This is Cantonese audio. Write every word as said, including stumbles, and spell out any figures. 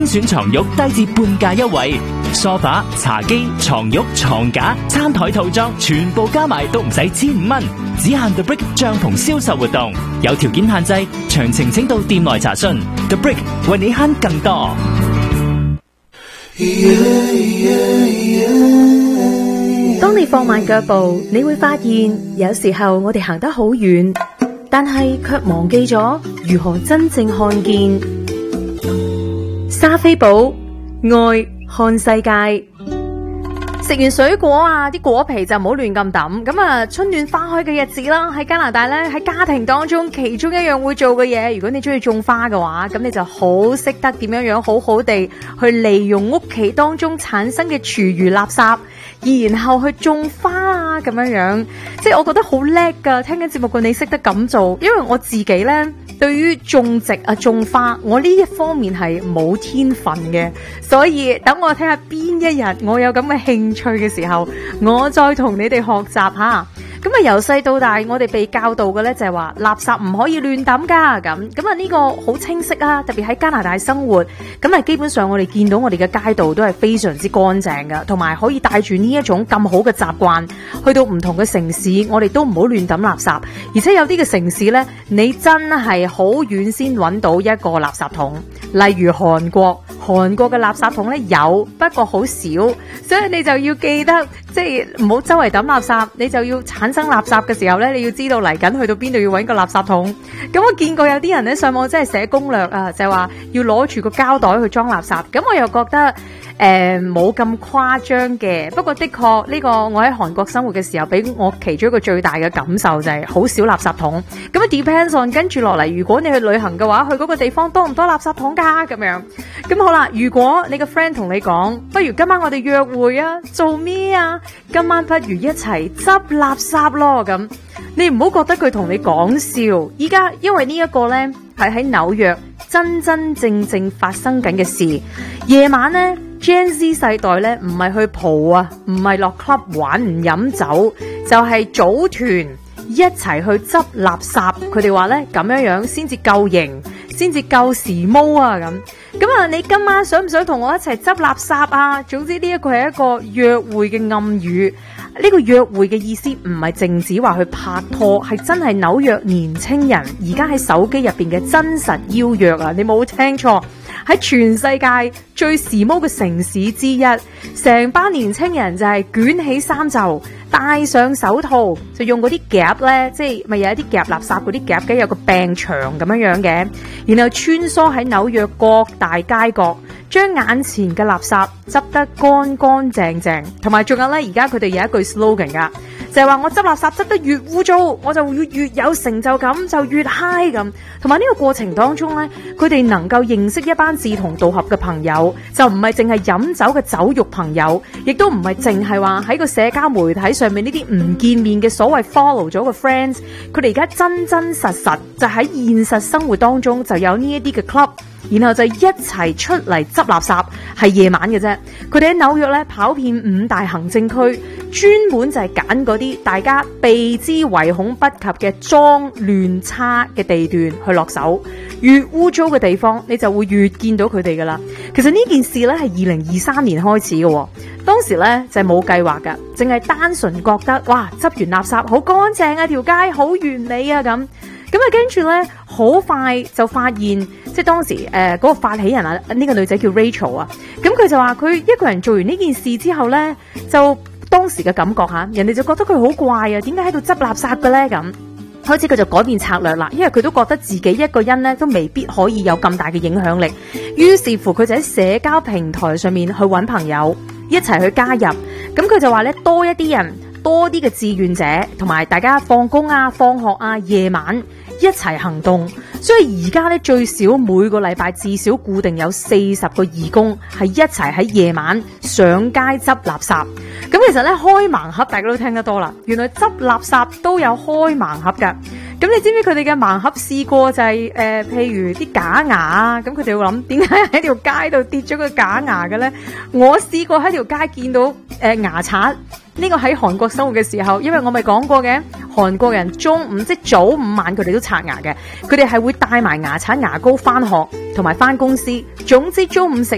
選床褥低至半價優惠，梳化、茶几、床褥、床架、餐台套裝全部加埋都唔使千五蚊，只限 The Brick 帳篷銷售活動，有條件限制，詳情請到店內查詢。The Brick 為你慳更多。 當你放慢腳步，你會發現有時候我哋行得好遠，但係卻忘記咗如何真正看見。莎菲寶愛看世界。食完水果啊，啲果皮就唔好亂咁抌。咁啊，春暖花開嘅日子啦，喺加拿大咧，喺家庭當中其中一樣會做嘅嘢，如果你中意種花嘅話，咁你就好識得點樣樣好好地去利用屋企當中產生嘅廚餘垃圾，然後去種花啊，咁樣樣，即係我覺得好叻噶。聽緊節目嘅你識得咁做，因為我自己咧，對於種植啊種花，我呢一方面係冇天分嘅，所以等我睇下邊一日我有咁嘅興趣嘅時候，我再同你哋學習吓。咁啊，由細到大，我哋被教導嘅咧就係話垃圾唔可以亂抌噶，咁咁啊呢個好清晰啊！特別喺加拿大生活，咁啊基本上我哋見到我哋嘅街道都係非常之乾淨噶，同埋可以帶住呢一種咁好嘅習慣，去到唔同嘅城市，我哋都唔好亂抌垃圾。而且有啲嘅城市咧，你真係好遠先揾到一個垃圾桶，例如韓國。韓國嘅垃圾桶咧有，不過好少，所以你就要記得，即係唔好周圍抌垃圾。你就要產生垃圾嘅時候咧，你要知道嚟緊去到邊度要揾個垃圾桶。咁我見過有啲人咧上網真係寫攻略啊，就係話要攞住個膠袋去裝垃圾。咁我又覺得誒冇咁誇張嘅。不過的確呢個我喺韓國生活嘅時候，俾我其中一個最大嘅感受就係好少垃圾桶。咁啊 depends on 跟住落嚟，如果你去旅行嘅話，去嗰個地方多唔多垃圾桶㗎？咁樣咁好啦。如果你個 friend 同你講，不如今晚我哋約會啊，做咩啊？今晚不如一齊執垃圾咯。咁你唔好覺得佢同你講笑。依家因為呢一個呢係喺紐約真真正正發生緊嘅事。夜晚呢 Gen Z 世代呢唔係去蒲啊，唔係落 club 玩，唔飲酒，就係組團一齊去執垃圾。佢哋話呢咁樣樣先至夠型，先至夠時髦啊。咁咁啊，你今晚想唔想同我一齊執垃圾啊？總之呢一個係一個約會嘅暗語。呢個約會嘅意思唔係淨止話去拍拖，係真係紐約年青人而家喺手機入邊嘅真實邀約啊！你冇聽錯，喺全世界最時髦嘅城市之一，成班年青人就係捲起衫袖，戴上手套，就用嗰啲夾咧，即係咪有一啲夾垃圾嗰啲夾嘅，有個柄長咁樣樣嘅，然後穿梭喺紐約各大街角，將眼前嘅垃圾執得乾乾淨淨，同埋仲有咧，而家佢哋有一句 slogan 噶，就係話我執垃圾執得越污糟，我就會越有成就感，就越 high 咁。同埋呢個過程當中咧，佢哋能夠認識一班志同道合嘅朋友，就唔係淨係飲酒嘅酒肉朋友，亦都唔係淨係話喺個社交媒體上面呢啲唔見面嘅所謂 follow 咗嘅 friends。佢哋而家真真實實就喺現實生活當中就有呢一啲嘅 club。然後就一齊出嚟執垃圾，係夜晚嘅啫。佢哋喺紐約咧跑遍五大行政區，專門就係揀嗰啲大家避之唯恐不及嘅髒亂差嘅地段去落手。越污糟嘅地方，你就會越見到佢哋噶啦。其實呢件事咧係二零二三年開始嘅，當時咧就係冇計劃噶，淨係單純覺得哇，執完垃圾好乾淨啊，條街好完美啊咁。咁啊，跟住咧，好快就發現，即係當時誒嗰、呃那個發起人啊，呢、這個女仔叫 Rachel 啊，咁佢就話佢一個人做完呢件事之後咧，就當時嘅感覺吓，人哋就覺得佢好怪啊，點解喺度執垃圾嘅咧咁？開始佢就改變策略啦，因為佢都覺得自己一個人咧都未必可以有咁大嘅影響力，於是乎佢就喺社交平台上面去揾朋友一齊去加入，咁佢就話咧多一啲人，多啲嘅志願者，同埋大家放工啊、放學啊、夜晚一齊行動，所以而家咧最少每個禮拜至少固定有四十個義工係一齊喺夜晚上街執垃圾。咁其實咧開盲盒大家都聽得多啦，原來執垃圾都有開盲盒噶。咁你知唔知佢哋嘅盲盒試過就係、是、誒、呃，譬如啲假牙啊，咁佢哋會諗點解喺條街度跌咗個假牙嘅咧？我試過喺條街見到誒、呃、牙刷。呢個喺韓國生活嘅時候，因為我咪講過嘅，韓國人中午即早午晚佢哋都刷牙嘅，佢哋係會帶埋牙刷牙膏翻學同埋翻公司，總之中午食